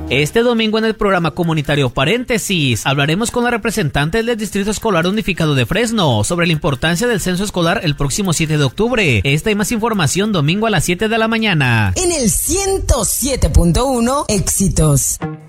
Este domingo en el programa comunitario Paréntesis hablaremos con la representante del Distrito Escolar Unificado de Fresno sobre la importancia del censo escolar el próximo 7 de octubre. Esta y más información domingo a las 7 de la mañana. En el 107.1 Éxitos.